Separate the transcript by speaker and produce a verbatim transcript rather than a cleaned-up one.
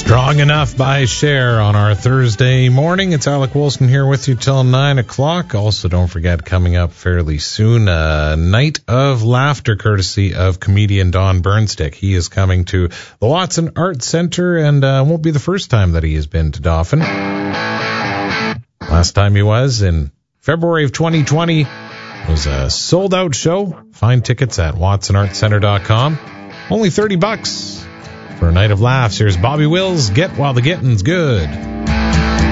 Speaker 1: Strong Enough by Cher on our Thursday morning. It's Alec Wilson here with you till nine o'clock. Also, don't forget, coming up fairly soon, a night of laughter courtesy of comedian Don Burnstick. He is coming to the Watson Arts Center, and uh, won't be the first time that he has been to Dauphin. Last time he was in February of twenty twenty. It was a sold-out show. Find tickets at watson arts center dot com. Only thirty bucks. For a night of laughs, here's Bobby Wills, Get While the Getting's Good.